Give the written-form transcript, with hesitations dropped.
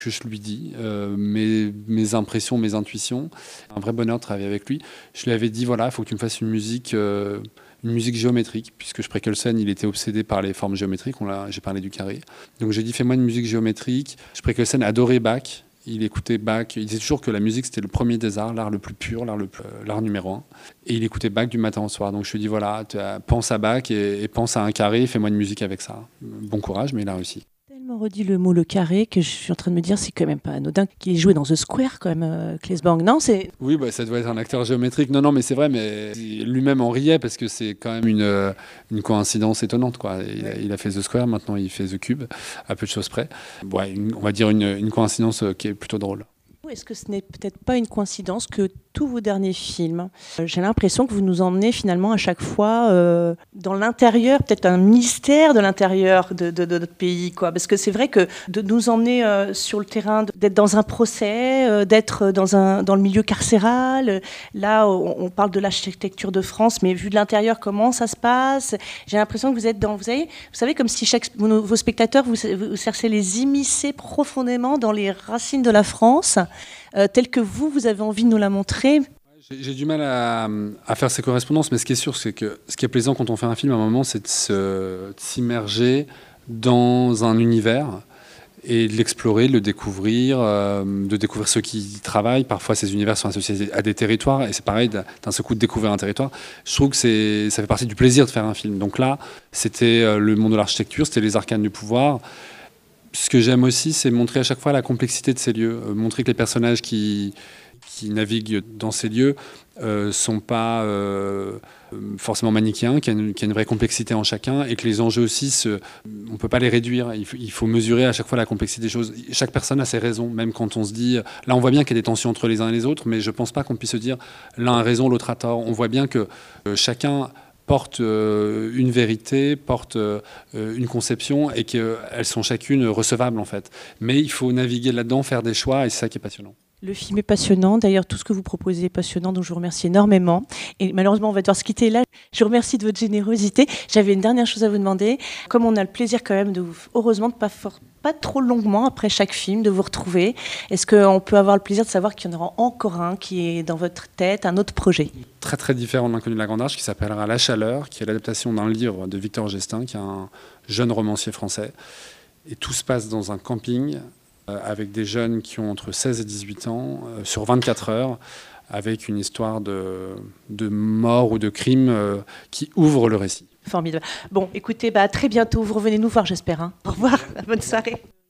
que je lui dis, mes impressions, mes intuitions. Un vrai bonheur de travailler avec lui. Je lui avais dit, voilà, il faut que tu me fasses une musique géométrique, puisque Spreckelsen, il était obsédé par les formes géométriques. J'ai parlé du carré. Donc j'ai dit, fais-moi une musique géométrique. Spreckelsen adorait Bach. Il écoutait Bach. Il disait toujours que la musique, c'était le premier des arts, l'art le plus pur, l'art numéro un. Et il écoutait Bach du matin au soir. Donc je lui ai dit, voilà, pense à Bach et pense à un carré, fais-moi une musique avec ça. Bon courage, mais il a réussi. Tellement redit le mot le carré que je suis en train de me dire c'est quand même pas anodin qu'il ait joué dans The Square quand même, Claes Bang. Non, c'est... Oui, ça doit être un acteur géométrique. Non, mais c'est vrai, mais lui-même en riait parce que c'est quand même une coïncidence étonnante, quoi. Il a fait The Square, maintenant il fait The Cube, à peu de choses près. Ouais, on va dire une coïncidence qui est plutôt drôle. Est-ce que ce n'est peut-être pas une coïncidence que tous vos derniers films, j'ai l'impression que vous nous emmenez finalement à chaque fois dans l'intérieur, peut-être un mystère de l'intérieur de notre pays, quoi. Parce que c'est vrai que de nous emmener sur le terrain, d'être dans un procès, d'être dans le milieu carcéral, là on parle de l'architecture de France, mais vu de l'intérieur, comment ça se passe? J'ai l'impression que vous êtes vous savez comme si vos spectateurs, vous cherchez les immiscer profondément dans les racines de la France. Telle que vous avez envie de nous la montrer. J'ai du mal à faire ces correspondances, mais ce qui est sûr, c'est que ce qui est plaisant quand on fait un film, à un moment, c'est de s'immerger dans un univers et de l'explorer, de le découvrir, de découvrir ceux qui y travaillent. Parfois, ces univers sont associés à des territoires, et c'est pareil, d'un seul coup de découvrir un territoire. Je trouve que ça fait partie du plaisir de faire un film. Donc là, c'était le monde de l'architecture, c'était les arcanes du pouvoir. Ce que j'aime aussi, c'est montrer à chaque fois la complexité de ces lieux, montrer que les personnages qui naviguent dans ces lieux sont pas forcément manichéens, qu'il y a une vraie complexité en chacun, et que les enjeux aussi, on ne peut pas les réduire. Il faut mesurer à chaque fois la complexité des choses. Chaque personne a ses raisons, même quand on se dit... Là, on voit bien qu'il y a des tensions entre les uns et les autres, mais je ne pense pas qu'on puisse se dire l'un a raison, l'autre a tort. On voit bien que chacun portent une vérité, portent une conception et qu'elles sont chacune recevables en fait. Mais il faut naviguer là-dedans, faire des choix et c'est ça qui est passionnant. Le film est passionnant. D'ailleurs, tout ce que vous proposez est passionnant, donc je vous remercie énormément. Et malheureusement, on va devoir se quitter là. Je vous remercie de votre générosité. J'avais une dernière chose à vous demander. Comme on a le plaisir quand même, heureusement, de pas trop longuement après chaque film, de vous retrouver, est-ce qu'on peut avoir le plaisir de savoir qu'il y en aura encore un qui est dans votre tête, un autre projet? Très très différent de l'Inconnu de la Grande Arche, qui s'appellera La Chaleur, qui est l'adaptation d'un livre de Victor Gestin, qui est un jeune romancier français. Et tout se passe dans un camping avec des jeunes qui ont entre 16 et 18 ans, sur 24 heures, avec une histoire de mort ou de crime qui ouvre le récit. Formidable. Bon, écoutez, à très bientôt. Vous revenez nous voir, j'espère. Hein. Au revoir, bonne soirée.